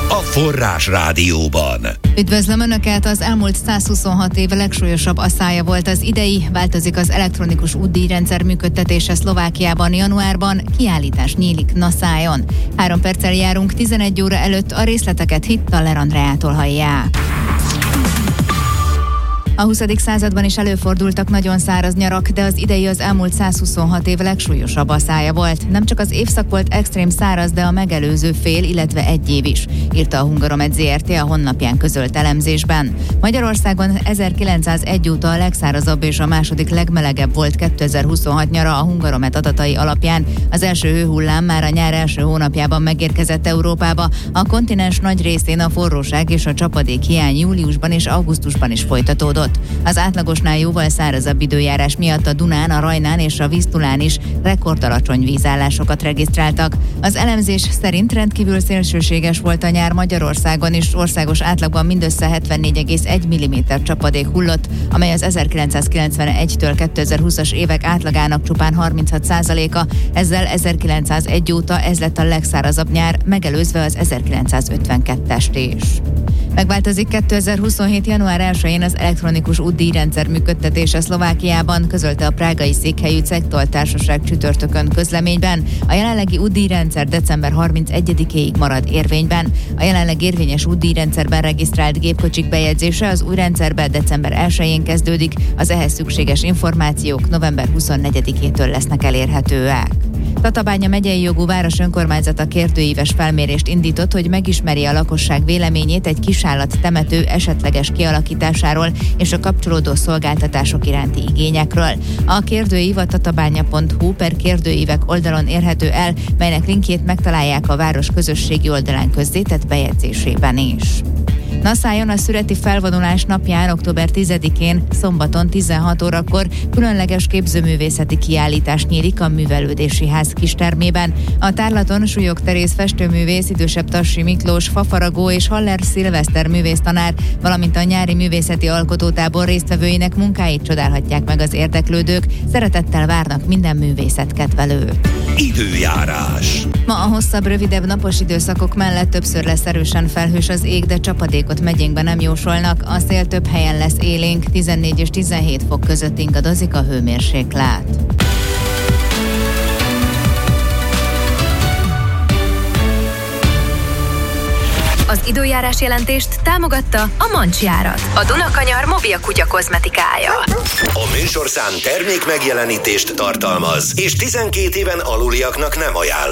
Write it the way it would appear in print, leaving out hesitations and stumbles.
a Forrás Rádióban. Üdvözlöm Önöket! Az elmúlt 126 év legsúlyosabb aszája volt az idei. Változik az elektronikus útdíjrendszer működtetése Szlovákiában januárban. Kiállítás nyílik Naszájon. 3 perccel járunk 11 óra előtt, a részleteket Hittaler Andreától hallják. A 20. században is előfordultak nagyon száraz nyarak, de az idei az elmúlt 126 év legsúlyosabb aszája volt. Nem csak az évszak volt extrém száraz, de a megelőző fél, illetve egy év is, írta a Hungaromet Zrt. A honlapján közölt elemzésben. Magyarországon 1901 óta a legszárazabb és a második legmelegebb volt 2026 nyara a Hungaromet adatai alapján. Az első hőhullám már a nyár első hónapjában megérkezett Európába. A kontinens nagy részén a forróság és a csapadék hiány júliusban és augusztusban is folytatódott. Az átlagosnál jóval szárazabb időjárás miatt a Dunán, a Rajnán és a Visztulán is rekordalacsony vízállásokat regisztráltak. Az elemzés szerint rendkívül szélsőséges volt a nyár Magyarországon is, országos átlagban mindössze 74,1 mm csapadék hullott, amely az 1991-től 2020-as évek átlagának csupán 36%-a, ezzel 1901 óta ez lett a legszárazabb nyár, megelőzve az 1952-est is. Megváltozik 2027. január 1-én az elektronikus útdíjrendszer működtetése Szlovákiában, közölte a prágai székhelyű Cegtol Társaság csütörtökön közleményben. A jelenlegi útdíjrendszer december 31-éig marad érvényben. A jelenleg érvényes útdíjrendszerben regisztrált gépkocsik bejegyzése az új rendszerben december 1-én kezdődik, az ehhez szükséges információk november 24-től lesznek elérhetőek. Tatabánya megyei jogú város önkormányzata kérdőíves felmérést indított, hogy megismerje a lakosság véleményét egy kisállat temető esetleges kialakításáról és a kapcsolódó szolgáltatások iránti igényekről. A kérdőív a tatabánya.hu/kérdőívek oldalon érhető el, melynek linkjét megtalálják a város közösségi oldalán közzétett bejegyzésében is. Naszájon a szüreti felvonulás napján, október 10-én, szombaton 16 órakor különleges képzőművészeti kiállítás nyílik a Művelődési Ház kistermében. A tárlaton Súlyog Teréz festőművész, Idősebb Tassi Miklós, fafaragó és Haller Szilveszter művésztanár, valamint a nyári művészeti alkotótábor résztvevőinek munkáit csodálhatják meg az érdeklődők. Szeretettel várnak minden művészetkedvelőt. Időjárás. Ma a hosszabb, rövidebb napos időszakok mellett többször lesz erősen felhős az ég, de csapadékot megyénkben nem jósolnak. A szél több helyen lesz élénk, 14 és 17 fok között ingadozik a hőmérséklet. Az időjárás jelentést támogatta a Mancsjárat, a Dunakanyar mobil kutya kozmetikája. A műsorszám termék megjelenítést tartalmaz, és 12 éven aluliaknak nem ajánlott.